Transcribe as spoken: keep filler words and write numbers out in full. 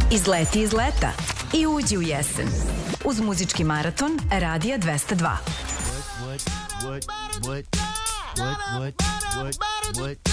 Izleti iz leta i uđi u jesen. Uz muzički maraton Radija dvesta dva. What, what, what, what, what, what, what, what?